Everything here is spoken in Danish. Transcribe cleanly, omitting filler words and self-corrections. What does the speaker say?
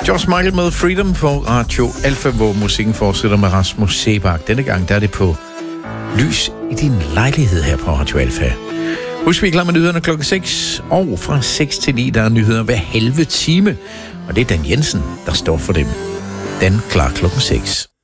George Michael med Freedom på Radio Alfa, hvor musikken fortsætter med Rasmus Seebach. Denne gang der er det på Lys i din lejlighed her på Radio Alfa. Husk, vi er klar med nyhederne klokken 6, og fra 6 til 9, der er nyheder hver halve time. Og det er Dan Jensen, der står for dem. Den klar klokken 6.